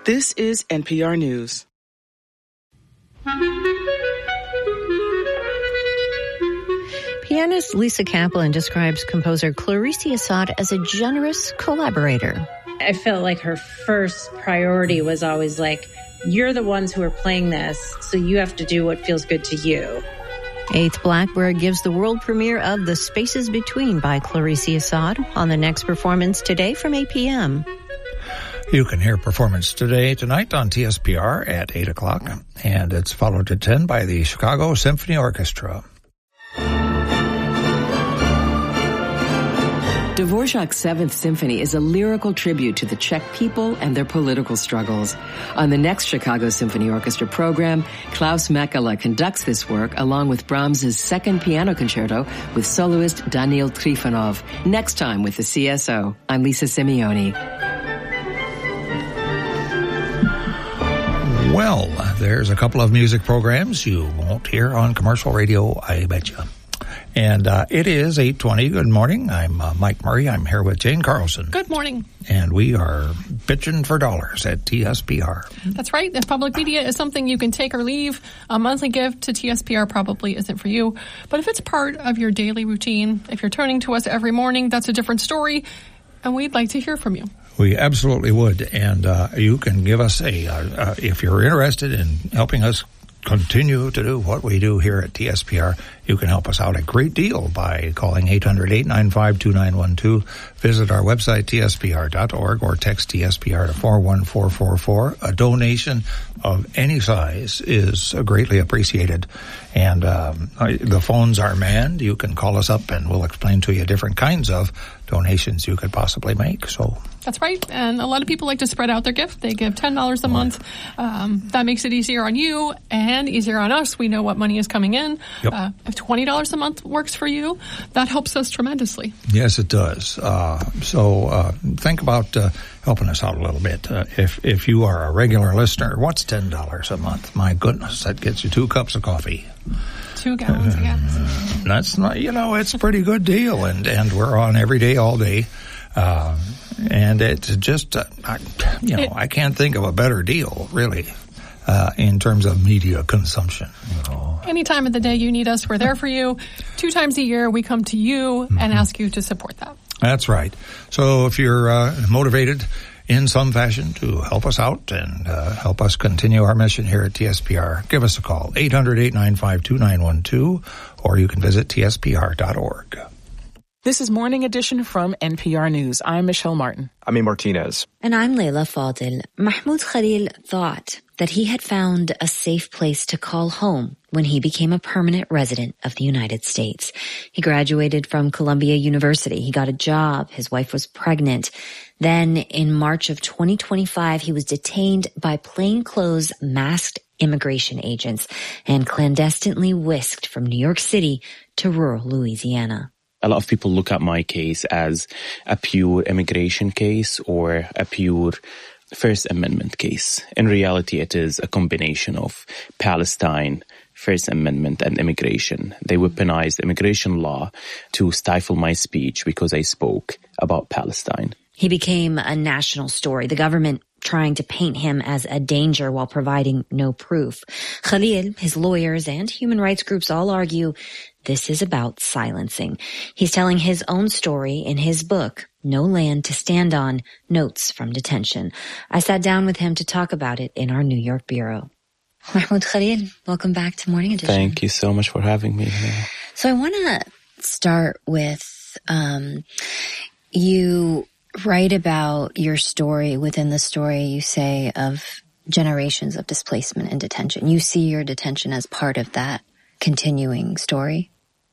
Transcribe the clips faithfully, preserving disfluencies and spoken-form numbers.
This is N P R News. Pianist Lisa Kaplan describes composer Clarice Assad as a generous collaborator. I felt like her first priority was always like, you're the ones who are playing this, so you have to do what feels good to you. Eighth Blackbird gives the world premiere of The Spaces Between by Clarice Assad on the next performance today from eight p.m. You can hear Performance Today tonight on T S P R at eight o'clock, and it's followed at ten by the Chicago Symphony Orchestra. Dvorak's Seventh Symphony is a lyrical tribute to the Czech people and their political struggles. On the next Chicago Symphony Orchestra program, Klaus Mekala conducts this work along with Brahms's Second Piano Concerto with soloist Daniil Trifonov. Next time with the C S O, I'm Lisa Simeone. Well, there's a couple of music programs you won't hear on commercial radio, I bet you. And uh, it is eight twenty. Good morning. I'm uh, Mike Murray. I'm here with Jane Carlson. Good morning. And we are bitching for dollars at T S P R. That's right. If public media is something you can take or leave, a monthly gift to T S P R probably isn't for you. But if it's part of your daily routine, if you're turning to us every morning, that's a different story. And we'd like to hear from you. We absolutely would. And uh, you can give us a, uh, uh, if you're interested in helping us continue to do what we do here at T S P R, you can help us out a great deal by calling eight hundred, eight nine five, two nine one two. Visit our website, T S P R dot org, or text T S P R to four one four four four. A donation of any size is greatly appreciated. And um, the phones are manned. You can call us up and we'll explain to you different kinds of donations you could possibly make. So that's right. And a lot of people like to spread out their gift. They give ten dollars a month. Um, that makes it easier on you and easier on us. We know what money is coming in. Yep. Uh, if twenty dollars a month works for you, that helps us tremendously. Yes, it does. Uh, so uh, think about uh, helping us out a little bit. Uh, if if you are a regular listener, what's ten dollars a month? My goodness, that gets you two cups of coffee. Two gallons of gas. That's not, you know, it's a pretty good deal. And, and we're on every day, all day. Uh, and it's just, uh, I, you know, it, I can't think of a better deal, really, uh, in terms of media consumption. You know. Any time of the day you need us, we're there for you. Two times a year, we come to you and mm-hmm. ask you to support that. That's right. So if you're uh, motivated in some fashion to help us out and uh, help us continue our mission here at T S P R, give us a call, eight hundred, eight nine five, two nine one two, or you can visit T S P R dot org. This is Morning Edition from N P R News. I'm Michelle Martin. I'm A. Martinez. And I'm Leila Fadil. Mahmoud Khalil thought that he had found a safe place to call home when he became a permanent resident of the United States. He graduated from Columbia University. He got a job. His wife was pregnant. Then in March of twenty twenty-five, he was detained by plainclothes masked immigration agents and clandestinely whisked from New York City to rural Louisiana. A lot of people look at my case as a pure immigration case or a pure First Amendment case. In reality, it is a combination of Palestine, First Amendment, and immigration. They weaponized immigration law to stifle my speech because I spoke about Palestine. He became a national story, the government trying to paint him as a danger while providing no proof. Khalil, his lawyers, and human rights groups all argue this is about silencing. He's telling his own story in his book, No Land to Stand On, Notes from Detention. I sat down with him to talk about it in our New York bureau. Mahmoud Khalil, welcome back to Morning Edition. Thank you so much for having me here. So I want to start with, um, you write about your story. Within the story, you say of generations of displacement and detention. You see your detention as part of that continuing story?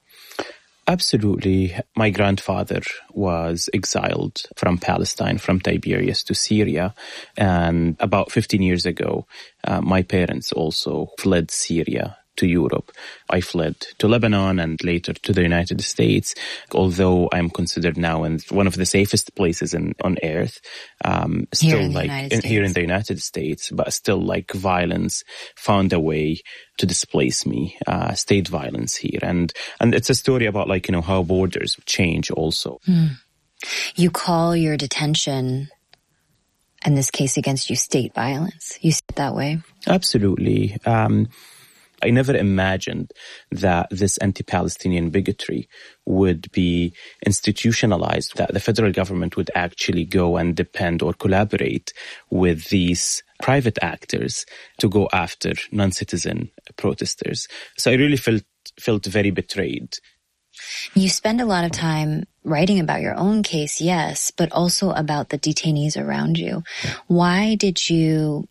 Absolutely. My grandfather was exiled from Palestine, from Tiberias to Syria. And about fifteen years ago, uh, my parents also fled Syria to Europe. I fled to Lebanon and later to the United States, although I'm considered now in one of the safest places in, on earth. Um, still here in like the United in, States. here in the United States, but still like violence found a way to displace me, uh, state violence here. And, and it's a story about like, you know, how borders change also. Hmm. You call your detention and this case against you state violence. You see it that way? Absolutely. Um, I never imagined that this anti-Palestinian bigotry would be institutionalized, that the federal government would actually go and depend or collaborate with these private actors to go after non-citizen protesters. So I really felt felt very betrayed. You spend a lot of time writing about your own case, yes, but also about the detainees around you. Yeah. Why did you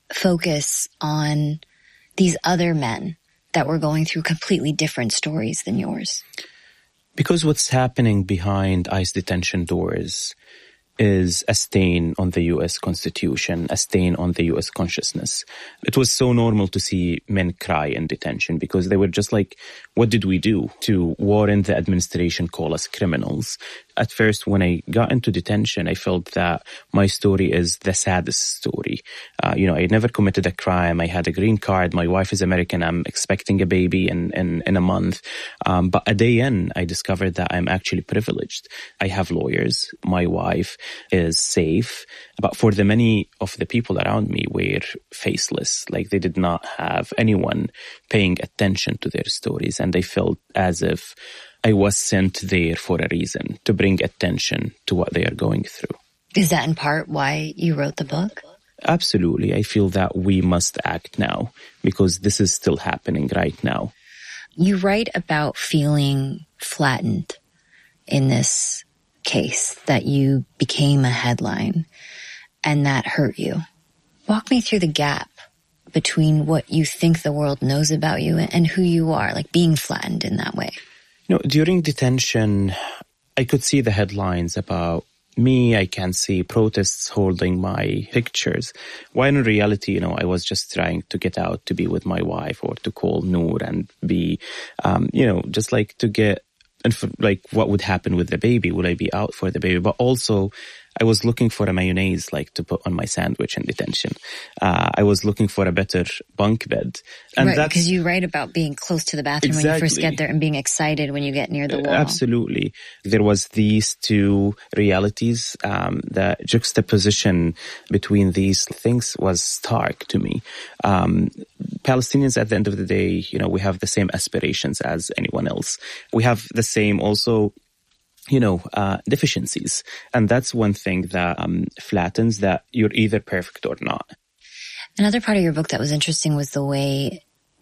focus on these other men that were going through completely different stories than yours? Because what's happening behind ICE detention doors is a stain on the U S Constitution, a stain on the U S consciousness. It was so normal to see men cry in detention because they were just like, what did we do to warrant the administration call us criminals? At first, when I got into detention, I felt that my story is the saddest story. Uh, you know, I never committed a crime. I had a green card. My wife is American. I'm expecting a baby in, in, in a month. Um, but a day in, I discovered that I'm actually privileged. I have lawyers. My wife is safe. But for the many of the people around me were faceless. Like they did not have anyone paying attention to their stories. And they felt as if I was sent there for a reason, to bring attention to what they are going through. Is that in part why you wrote the book? Absolutely. I feel that we must act now because this is still happening right now. You write about feeling flattened in this case, that you became a headline and that hurt you. Walk me through the gap between what you think the world knows about you and who you are, like being flattened in that way. You know, during detention, I could see the headlines about me. I can see protests holding my pictures. While in reality, you know, I was just trying to get out to be with my wife or to call Noor and be, um, you know, just like to get, and for, like what would happen with the baby? Would I be out for the baby? But also, I was looking for a mayonnaise like to put on my sandwich in detention. Uh, I was looking for a better bunk bed. And right, because you write about being close to the bathroom exactly. when you first get there and being excited when you get near the wall. Absolutely. There was these two realities. Um, the juxtaposition between these things was stark to me. Um, Palestinians, at the end of the day, you know, we have the same aspirations as anyone else. We have the same also you know, uh, deficiencies. And that's one thing that um, flattens that you're either perfect or not. Another part of your book that was interesting was the way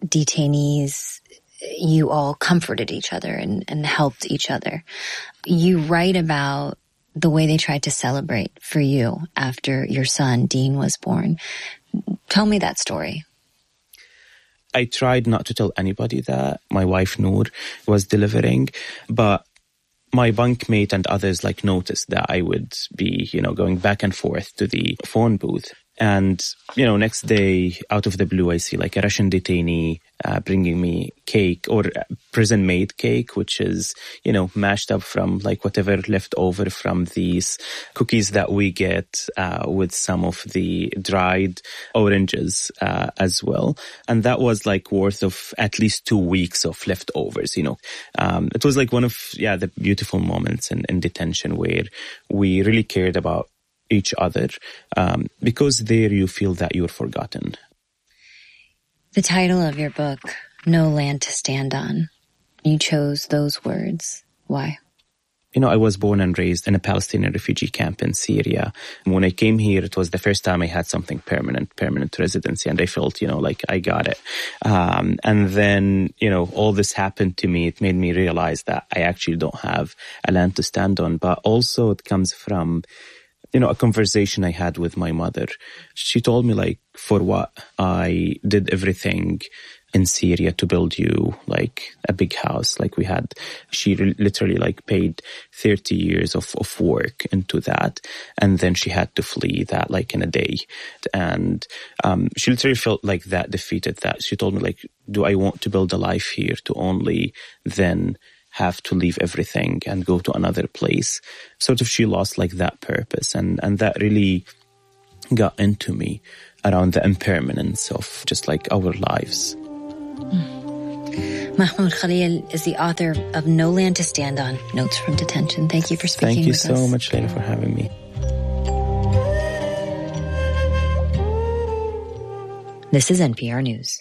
detainees, you all comforted each other and, and helped each other. You write about the way they tried to celebrate for you after your son, Dean, was born. Tell me that story. I tried not to tell anybody that my wife, Noor, was delivering, but my bunkmate and others like noticed that I would be, you know, going back and forth to the phone booth. And, you know, next day, out of the blue, I see like a Russian detainee uh, bringing me cake or prison-made cake, which is, you know, mashed up from like whatever left over from these cookies that we get uh, with some of the dried oranges uh, as well. And that was like worth of at least two weeks of leftovers, you know. Um, it was like one of, yeah, the beautiful moments in, in detention where we really cared about each other, um, because there you feel that you're forgotten. The title of your book, No Land to Stand On, you chose those words. Why? You know, I was born and raised in a Palestinian refugee camp in Syria. When I came here, it was the first time I had something permanent, permanent residency, and I felt, you know, like I got it. Um, and then, you know, all this happened to me. It made me realize that I actually don't have a land to stand on, but also it comes from, you know, a conversation I had with my mother. She told me, like, for what I did everything in Syria to build you, like, a big house like we had. She re- literally, like, paid thirty years of, of work into that. And then she had to flee that, like, in a day. And um, she literally felt like that defeated that. She told me, like, do I want to build a life here to only then have to leave everything and go to another place? Sort of she lost like that purpose, and, and that really got into me around the impermanence of just like our lives. Mm. Mahmoud Khalil is the author of No Land to Stand On, Notes from Detention. Thank you for speaking with us. Thank you so much, Layla, for having me. This is N P R News.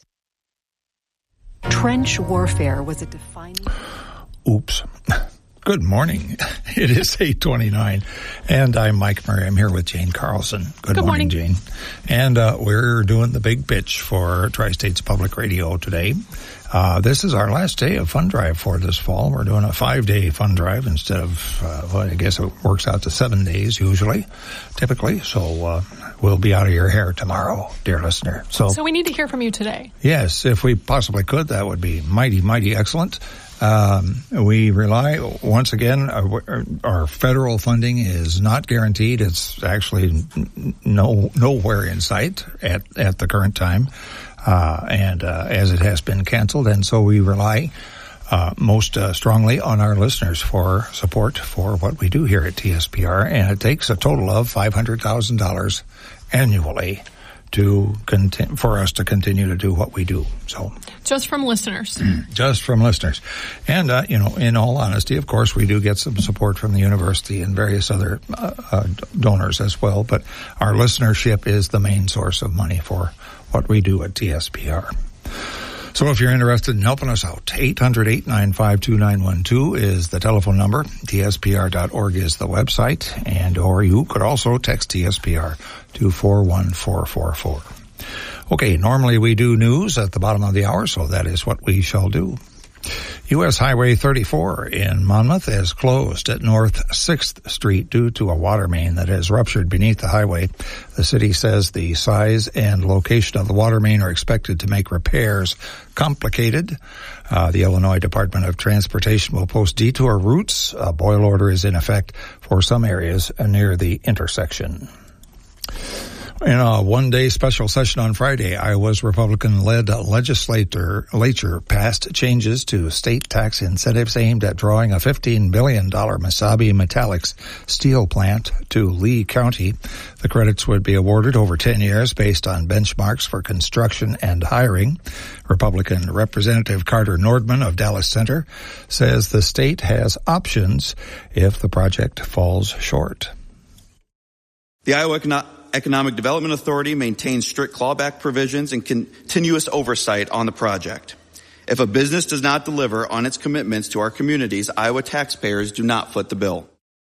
Trench warfare was a defining... Oops. Good morning. It is eight twenty-nine, and I'm Mike Murray. I'm here with Jane Carlson. Good, Good morning, morning, Jane. And uh, we're doing the big pitch for Tri-States Public Radio today. Uh, this is our last day of fund drive for this fall. We're doing a five-day fund drive instead of, uh, well, I guess it works out to seven days usually, typically. So uh, we'll be out of your hair tomorrow, dear listener. So, so we need to hear from you today. Yes, if we possibly could, that would be mighty, mighty excellent. Um, we rely, once again, our, our federal funding is not guaranteed. It's actually no nowhere in sight at, at the current time, uh, and uh, as it has been canceled. And so we rely uh, most uh, strongly on our listeners for support for what we do here at T S P R. And it takes a total of five hundred thousand dollars annually to conti- for us to continue to do what we do. So just from listeners, just from listeners, and uh, you know, in all honesty, of course, we do get some support from the university and various other uh, uh, donors as well. But our listenership is the main source of money for what we do at T S P R. So if you're interested in helping us out, eight hundred, eight nine five, two nine one two is the telephone number. T S P R dot org is the website. And or you could also text T S P R to four one four four four. Okay, normally we do news at the bottom of the hour, so that is what we shall do. U S Highway thirty-four in Monmouth is closed at North sixth Street due to a water main that has ruptured beneath the highway. The city says the size and location of the water main are expected to make repairs complicated. Uh, the Illinois Department of Transportation will post detour routes. A boil order is in effect for some areas near the intersection. In a one-day special session on Friday, Iowa's Republican-led legislature passed changes to state tax incentives aimed at drawing a fifteen billion dollars Mesabi Metallics steel plant to Lee County. The credits would be awarded over ten years based on benchmarks for construction and hiring. Republican Representative Carter Nordman of Dallas Center says the state has options if the project falls short. The Iowa Economic Economic Development Authority maintains strict clawback provisions and continuous oversight on the project. If a business does not deliver on its commitments to our communities, Iowa taxpayers do not foot the bill.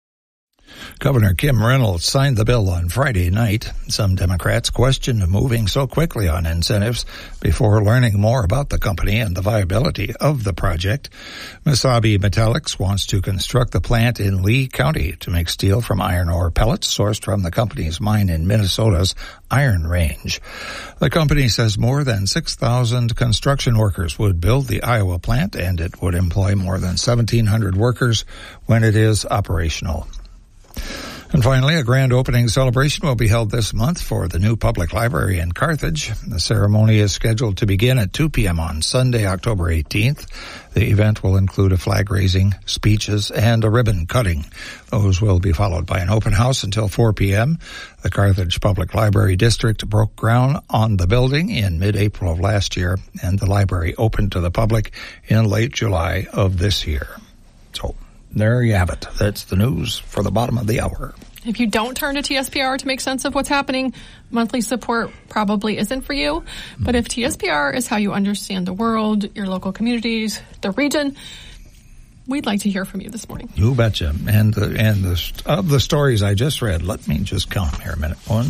Governor Kim Reynolds signed the bill on Friday night. Some Democrats questioned moving so quickly on incentives before learning more about the company and the viability of the project. Mesabi Metallics wants to construct the plant in Lee County to make steel from iron ore pellets sourced from the company's mine in Minnesota's Iron Range. The company says more than six thousand construction workers would build the Iowa plant, and it would employ more than seventeen hundred workers when it is operational. And finally, a grand opening celebration will be held this month for the new public library in Carthage. The ceremony is scheduled to begin at two p.m. on Sunday, October eighteenth. The event will include a flag raising, speeches, and a ribbon cutting. Those will be followed by an open house until four p.m. The Carthage Public Library District broke ground on the building in mid-April of last year, and the library opened to the public in late July of this year. So there you have it. That's the news for the bottom of the hour. If you don't turn to T S P R to make sense of what's happening, monthly support probably isn't for you. But if T S P R is how you understand the world, your local communities, the region, we'd like to hear from you this morning. You betcha. And the, and the, of the stories I just read, let me just count them here a minute. One,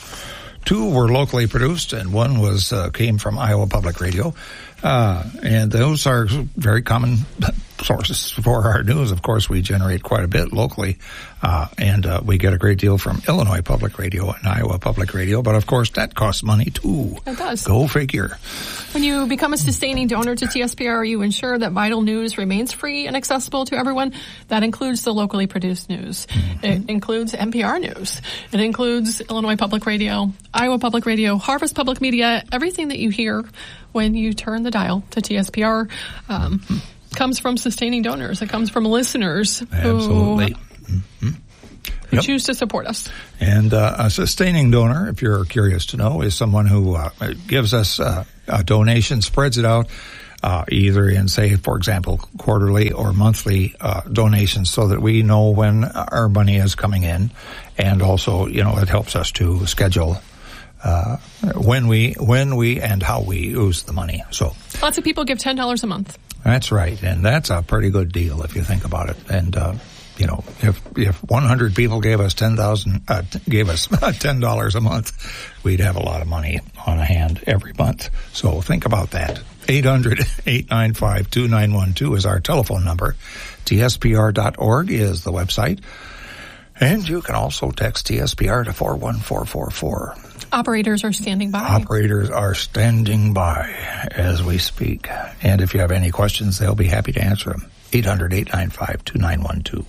two were locally produced, and one was uh, came from Iowa Public Radio. Uh, and those are very common sources for our news. Of course, we generate quite a bit locally, uh, and uh, we get a great deal from Illinois Public Radio and Iowa Public Radio. But of course, that costs money too. It does. Go figure. When you become a sustaining donor to T S P R, you ensure that vital news remains free and accessible to everyone. That includes the locally produced news. Mm-hmm. It includes N P R News. It includes Illinois Public Radio, Iowa Public Radio, Harvest Public Media. Everything that you hear when you turn the dial to T S P R um, mm-hmm. comes from sustaining donors. It comes from listeners Absolutely. who, mm-hmm. who yep. choose to support us. And uh, a sustaining donor, if you're curious to know, is someone who uh, gives us uh, a donation, spreads it out, uh, either in, say, for example, quarterly or monthly uh, donations, so that we know when our money is coming in. And also, you know, it helps us to schedule uh, when we when we and how we use the money. So lots of people give ten dollars a month. That's right, and that's a pretty good deal if you think about it. And uh, you know, if if one hundred people gave us ten thousand, uh, gave us ten dollars a month, we'd have a lot of money on hand every month. So think about that. eight hundred, eight nine five, two nine one two is our telephone number. T S P R dot org is the website. And you can also text T S P R to four one four four four. Operators are standing by. Operators are standing by as we speak. And if you have any questions, they'll be happy to answer them. eight hundred, eight nine five, two nine one two.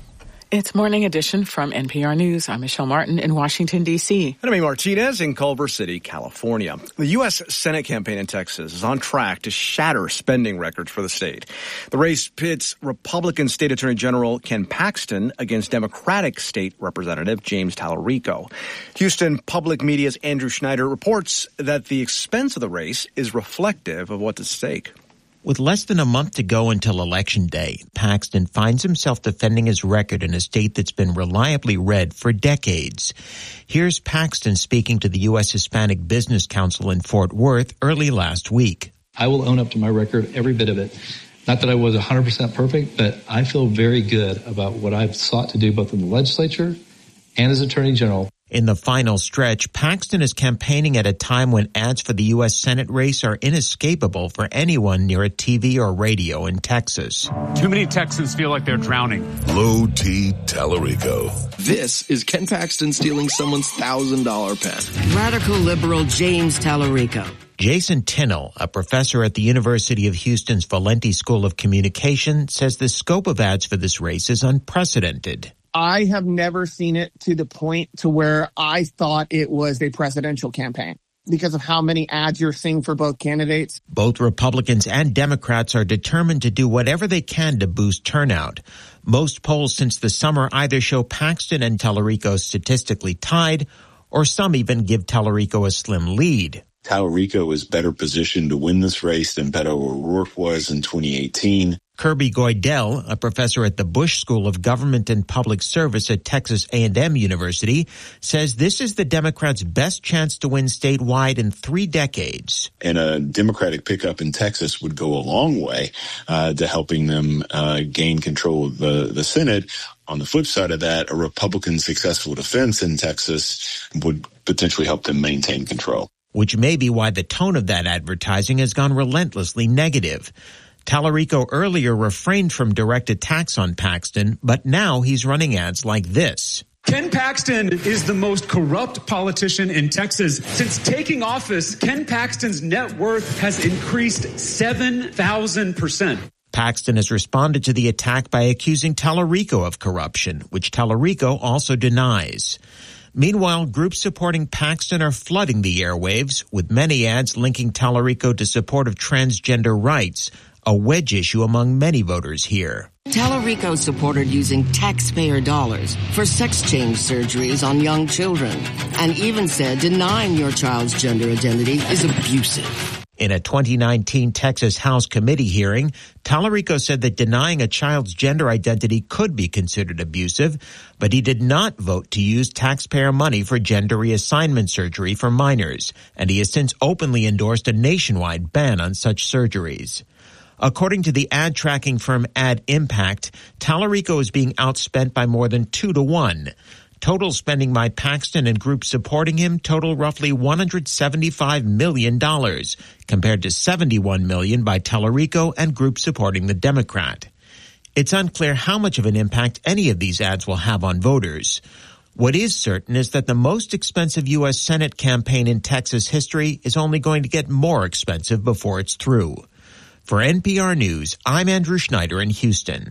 It's Morning Edition from N P R News. I'm Michelle Martin in Washington, D C. And I'm Martinez in Culver City, California. The U S Senate campaign in Texas is on track to shatter spending records for the state. The race pits Republican State Attorney General Ken Paxton against Democratic State Representative James Tallarico. Houston Public Media's Andrew Schneider reports that the expense of the race is reflective of what's at stake. With less than a month to go until Election Day, Paxton finds himself defending his record in a state that's been reliably red for decades. Here's Paxton speaking to the U S Hispanic Business Council in Fort Worth early last week. I will own up to my record, every bit of it. Not that I was one hundred percent perfect, but I feel very good about what I've sought to do both in the legislature and as Attorney General. In the final stretch, Paxton is campaigning at a time when ads for the U S Senate race are inescapable for anyone near a T V or radio in Texas. Too many Texans feel like they're drowning. Low T Tallarico. This is Ken Paxton stealing someone's one thousand dollars pen. Radical liberal James Tallarico. Jason Tinnell, a professor at the University of Houston's Valenti School of Communication, says the scope of ads for this race is unprecedented. I have never seen it to the point to where I thought it was a presidential campaign because of how many ads you're seeing for both candidates. Both Republicans and Democrats are determined to do whatever they can to boost turnout. Most polls since the summer either show Paxton and Tallarico statistically tied, or some even give Tallarico a slim lead. Tallarico is better positioned to win this race than Beto O'Rourke was in twenty eighteen. Kirby Goidel, a professor at the Bush School of Government and Public Service at Texas A and M University, says this is the Democrats' best chance to win statewide in three decades. And a Democratic pickup in Texas would go a long way uh, to helping them uh, gain control of the, the Senate. On the flip side of that, a Republican successful defense in Texas would potentially help them maintain control. Which may be why the tone of that advertising has gone relentlessly negative. Tallarico earlier refrained from direct attacks on Paxton, but now he's running ads like this. Ken Paxton is the most corrupt politician in Texas. Since taking office, Ken Paxton's net worth has increased seven thousand percent. Paxton has responded to the attack by accusing Tallarico of corruption, which Tallarico also denies. Meanwhile, groups supporting Paxton are flooding the airwaves, with many ads linking Tallarico to support of transgender rights, a wedge issue among many voters here. Tallarico supported using taxpayer dollars for sex change surgeries on young children, and even said denying your child's gender identity is abusive. In a twenty nineteen Texas House committee hearing, Tallarico said that denying a child's gender identity could be considered abusive, but he did not vote to use taxpayer money for gender reassignment surgery for minors, and he has since openly endorsed a nationwide ban on such surgeries. According to the ad tracking firm Ad Impact, Tallarico is being outspent by more than two to one. Total spending by Paxton and groups supporting him total roughly one hundred seventy-five million dollars, compared to seventy-one million dollars by Tallarico and groups supporting the Democrat. It's unclear how much of an impact any of these ads will have on voters. What is certain is that the most expensive U S Senate campaign in Texas history is only going to get more expensive before it's through. For N P R News, I'm Andrew Schneider in Houston.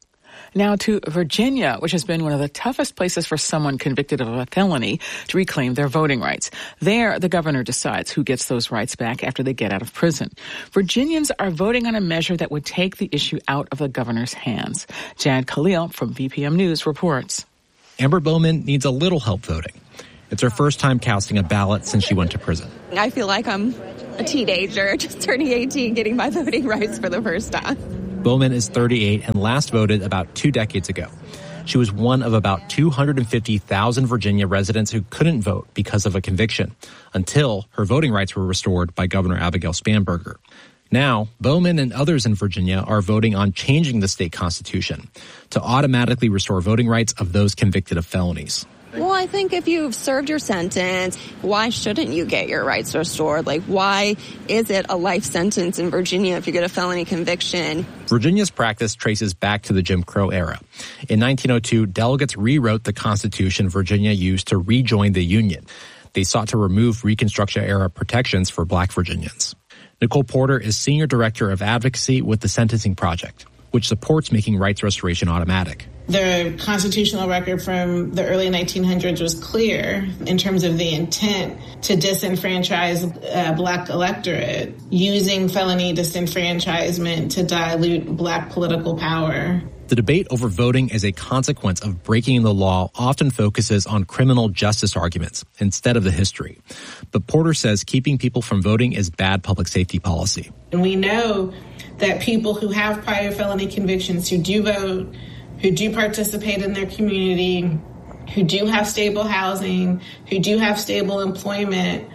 Now to Virginia, which has been one of the toughest places for someone convicted of a felony to reclaim their voting rights. There, the governor decides who gets those rights back after they get out of prison. Virginians are voting on a measure that would take the issue out of the governor's hands. Jad Khalil from V P M News reports. Amber Bowman needs a little help voting. It's her first time casting a ballot since she went to prison. I feel like I'm a teenager, just turning eighteen, getting my voting rights for the first time. Bowman is thirty-eight and last voted about two decades ago. She was one of about two hundred fifty thousand Virginia residents who couldn't vote because of a conviction, until her voting rights were restored by Governor Abigail Spanberger. Now, Bowman and others in Virginia are voting on changing the state constitution to automatically restore voting rights of those convicted of felonies. Well, I think if you've served your sentence, why shouldn't you get your rights restored? Like, why is it a life sentence in Virginia if you get a felony conviction? Virginia's practice traces back to the Jim Crow era. In nineteen oh two, delegates rewrote the Constitution Virginia used to rejoin the Union. They sought to remove Reconstruction-era protections for black Virginians. Nicole Porter is Senior Director of Advocacy with the Sentencing Project, which supports making rights restoration automatic. The constitutional record from the early nineteen hundreds was clear in terms of the intent to disenfranchise a black electorate, using felony disenfranchisement to dilute black political power. The debate over voting as a consequence of breaking the law often focuses on criminal justice arguments instead of the history. But Porter says keeping people from voting is bad public safety policy. And we know that people who have prior felony convictions who do vote, who do participate in their community, who do have stable housing, who do have stable employment,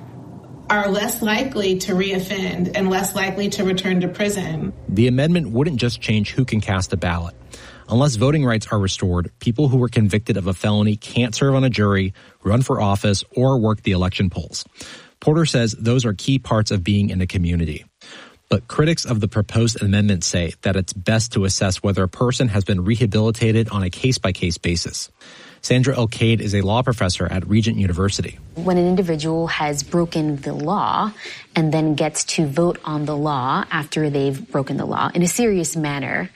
are less likely to reoffend and less likely to return to prison. The amendment wouldn't just change who can cast a ballot. Unless voting rights are restored, people who were convicted of a felony can't serve on a jury, run for office, or work the election polls. Porter says those are key parts of being in a community. But critics of the proposed amendment say that it's best to assess whether a person has been rehabilitated on a case-by-case basis. Sandra Elkade is a law professor at Regent University. When an individual has broken the law and then gets to vote on the law after they've broken the law in a serious manner,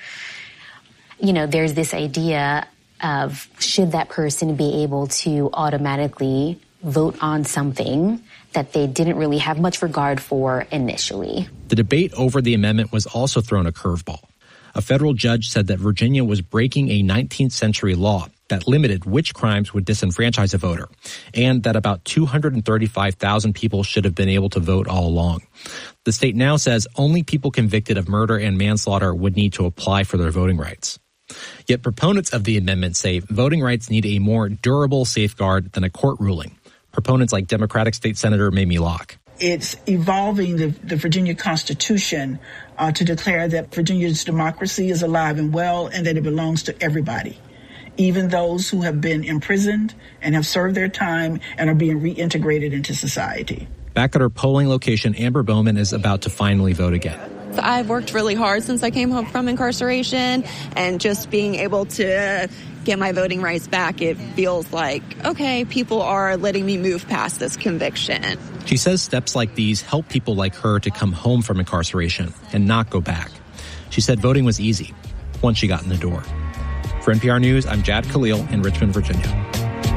you know, there's this idea of should that person be able to automatically vote on something that they didn't really have much regard for initially. The debate over the amendment was also thrown a curveball. A federal judge said that Virginia was breaking a nineteenth century law that limited which crimes would disenfranchise a voter, and that about two hundred thirty-five thousand people should have been able to vote all along. The state now says only people convicted of murder and manslaughter would need to apply for their voting rights. Yet proponents of the amendment say voting rights need a more durable safeguard than a court ruling. Proponents like Democratic State Senator Mamie Locke. It's evolving the, the Virginia Constitution uh, to declare that Virginia's democracy is alive and well and that it belongs to everybody, even those who have been imprisoned and have served their time and are being reintegrated into society. Back at her polling location, Amber Bowman is about to finally vote again. I've worked really hard since I came home from incarceration, and just being able to get my voting rights back, it feels like, okay, people are letting me move past this conviction. She says steps like these help people like her to come home from incarceration and not go back. She said voting was easy once she got in the door. For N P R News, I'm Jad Khalil in Richmond, Virginia.